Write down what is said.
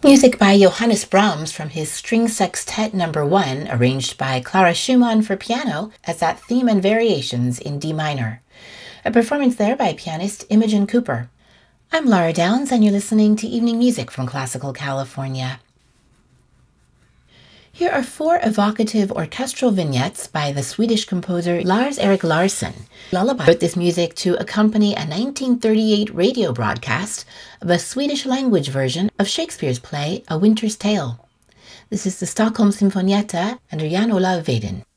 Music by Johannes Brahms from his String Sextet No. 1, arranged by Clara Schumann for piano as that theme and variations in D minor. A performance there by pianist Imogen Cooper. I'm Laura Downs, and you're listening to Evening Music from Classical California. Here are 4 evocative orchestral vignettes by the Swedish composer Lars-Erik Larsson. Lullaby wrote this music to accompany a 1938 radio broadcast of a Swedish language version of Shakespeare's play A Winter's Tale. This is the Stockholm Sinfonietta under Jan Olav Wedin.